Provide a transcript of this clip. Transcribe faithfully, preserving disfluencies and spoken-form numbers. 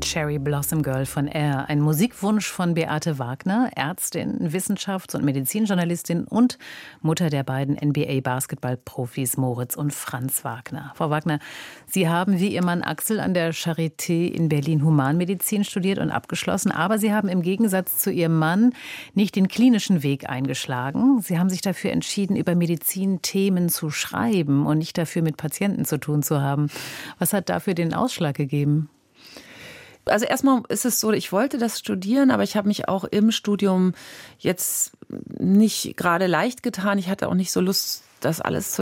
Cherry Blossom Girl von Air. Ein Musikwunsch von Beate Wagner, Ärztin, Wissenschafts- und Medizinjournalistin und Mutter der beiden N B A-Basketballprofis Moritz und Franz Wagner. Frau Wagner, Sie haben wie Ihr Mann Axel an der Charité in Berlin Humanmedizin studiert und abgeschlossen. Aber Sie haben im Gegensatz zu Ihrem Mann nicht den klinischen Weg eingeschlagen. Sie haben sich dafür entschieden, über Medizinthemen zu schreiben und nicht dafür, mit Patienten zu tun zu haben. Was hat dafür den Ausschlag gegeben? Also erstmal ist es so, ich wollte das studieren, aber ich habe mich auch im Studium jetzt nicht gerade leicht getan. Ich hatte auch nicht so Lust, das alles zu